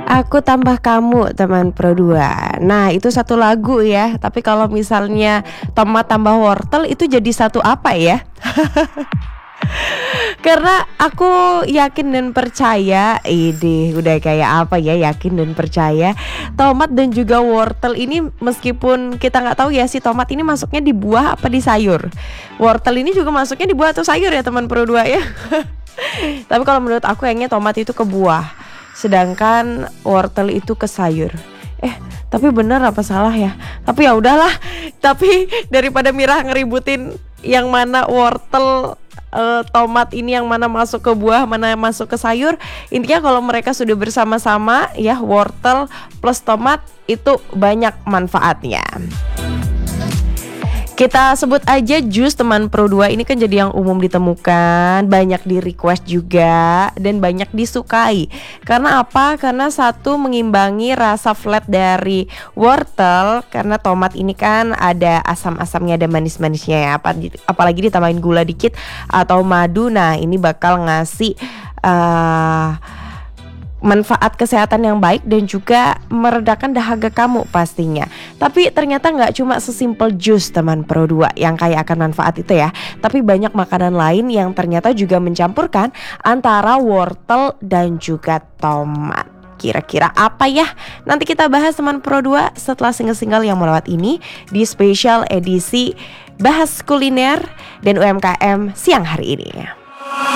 Aku Tambah Kamu teman Pro 2. Nah, itu satu lagu ya. Tapi kalau misalnya tomat tambah wortel itu jadi satu apa ya? Karena aku yakin dan percaya, ini udah kayak apa ya, yakin dan percaya, tomat dan juga wortel ini meskipun kita nggak tahu ya si tomat ini masuknya di buah apa di sayur. Wortel ini juga masuknya di buah atau sayur ya teman Pro 2 ya. Tapi kalau menurut aku kayaknya tomat itu ke buah, sedangkan wortel itu ke sayur. Tapi bener apa salah ya? Tapi ya udahlah. Tapi daripada Mira ngeributin yang mana wortel, tomat ini yang mana masuk ke buah, mana yang masuk ke sayur. Intinya kalau mereka sudah bersama-sama ya, wortel plus tomat itu banyak manfaatnya. Kita sebut aja jus teman Pro 2 ini kan jadi yang umum ditemukan, banyak di request juga dan banyak disukai. Karena apa? Karena satu mengimbangi rasa flat dari wortel, karena tomat ini kan ada asam-asamnya, ada manis-manisnya ya. Apalagi ditambahin gula dikit atau madu. Nah, ini bakal ngasih manfaat kesehatan yang baik dan juga meredakan dahaga kamu pastinya. Tapi ternyata nggak cuma sesimpel jus teman Pro 2 yang kaya akan manfaat itu ya. Tapi banyak makanan lain yang ternyata juga mencampurkan antara wortel dan juga tomat. Kira-kira apa ya? Nanti kita bahas teman Pro 2 setelah single-single yang melewat ini di spesial edisi Bahas Kuliner dan UMKM siang hari ini.